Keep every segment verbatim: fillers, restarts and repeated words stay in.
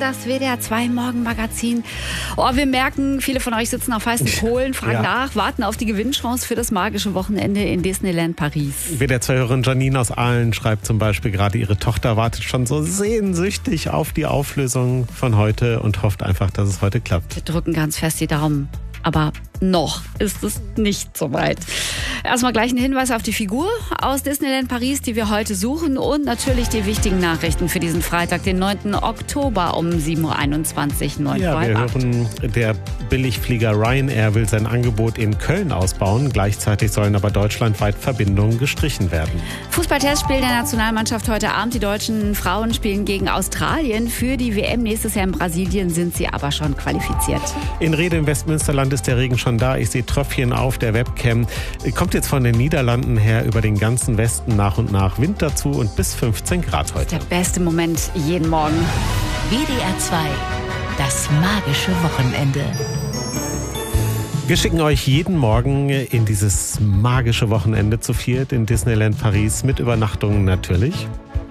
das W D R zwei Morgenmagazin. Oh, wir merken, viele von euch sitzen auf heißen Kohlen, fragen ja. nach, warten auf die Gewinnchance für das magische Wochenende in Disneyland Paris. W D R zwei-Hörerin Janine aus Aalen schreibt zum Beispiel gerade, ihre Tochter wartet schon so sehnsüchtig auf die Auflösung von heute und hofft einfach, dass es heute klappt. Wir drücken ganz fest die Daumen. Aber noch ist es nicht so weit. Erstmal gleich ein Hinweis auf die Figur aus Disneyland Paris, die wir heute suchen. Und natürlich die wichtigen Nachrichten für diesen Freitag, den neunten Oktober um sieben Uhr einundzwanzig, neun Ja, wir hören, der Billigflieger Ryanair will sein Angebot in Köln ausbauen. Gleichzeitig sollen aber deutschlandweit Verbindungen gestrichen werden. Fußball-Testspiel der Nationalmannschaft heute Abend. Die deutschen Frauen spielen gegen Australien. Für die W M nächstes Jahr in Brasilien sind sie aber schon qualifiziert. In Rede im Westmünsterland ist der Regen schon da. Ich sehe Tröpfchen auf der Webcam. Kommt jetzt von den Niederlanden her über den ganzen Westen nach und nach Wind dazu und bis fünfzehn Grad heute. Der beste Moment jeden Morgen. W D R zwei, das magische Wochenende. Wir schicken euch jeden Morgen in dieses magische Wochenende zu viert in Disneyland Paris mit Übernachtungen natürlich.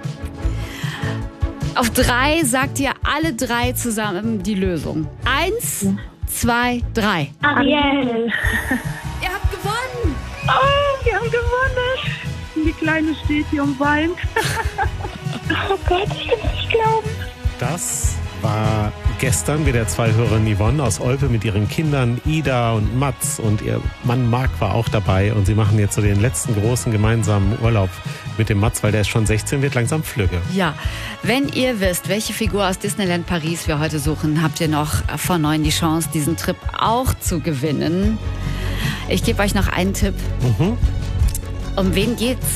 Auf drei sagt ihr alle drei zusammen die Lösung. Eins, zwei, drei. Ariel. Ihr habt gewonnen. Oh, wir haben gewonnen. Die Kleine steht hier und weint. Oh Gott, ich kann es nicht glauben. Das war gestern W D R zwei-Hörerin Yvonne aus Olpe mit ihren Kindern Ida und Mats und ihr Mann Marc war auch dabei und sie machen jetzt so den letzten großen gemeinsamen Urlaub mit dem Mats, weil der ist schon sechzehn, wird langsam flügge. Ja, wenn ihr wisst, welche Figur aus Disneyland Paris wir heute suchen, habt ihr noch vor neun die Chance, diesen Trip auch zu gewinnen. Ich gebe euch noch einen Tipp. Mhm. Um wen geht's?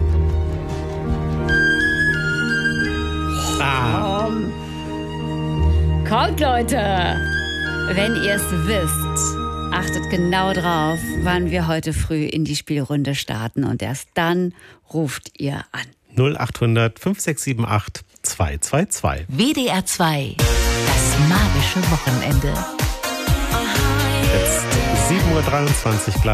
Ah. Um, kommt, Leute! Wenn ihr es wisst, achtet genau drauf, wann wir heute früh in die Spielrunde starten und erst dann ruft ihr an. null achthundert fünf sechs sieben acht zwei zwei zwei. W D R zwei, das magische Wochenende. Jetzt sieben Uhr dreiundzwanzig gleich.